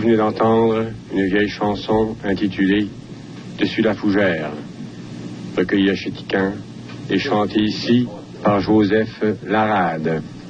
venez d'entendre une vieille chanson intitulée Dessus la fougère, recueillie à Chétiquin et chantée ici par Joseph Larade.